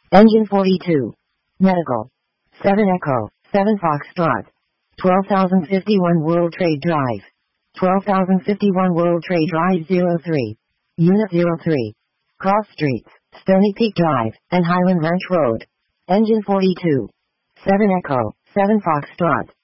Engine 42. Medical. 7 Echo, 7 Foxtrot. 12,051 World Trade Drive. 12,051 World Trade Drive 03. Unit 03. Cross Streets, Stony Peak Drive, and Highland Ranch Road. Engine 42. 7 Echo, 7 Foxtrot.